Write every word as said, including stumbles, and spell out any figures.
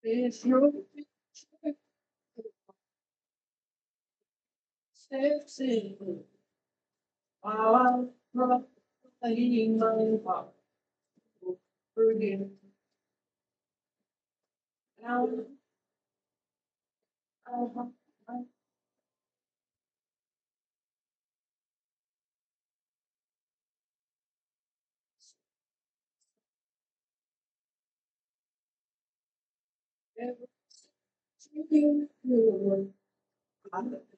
If you sexy, I'm playing my part for you. Now, I'm never seeing you.